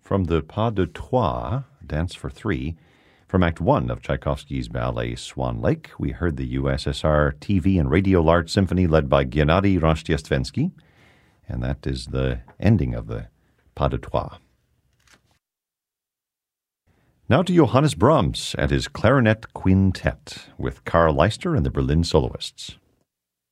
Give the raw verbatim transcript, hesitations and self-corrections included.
From the Pas de Trois, Dance for Three, from Act One of Tchaikovsky's ballet Swan Lake, we heard the U S S R T V and Radio Large Symphony led by Gennady Rostiestvensky, and that is the ending of the Pas de Trois. Now to Johannes Brahms and his Clarinet Quintet with Karl Leister and the Berlin Soloists.